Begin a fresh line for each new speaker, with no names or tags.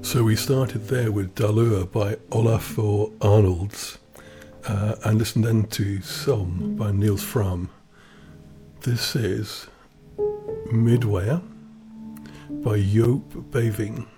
So we started there with Dalua by Olafur Arnolds and listened then to Som by Niels Fram. This is Midway by Joop Beving.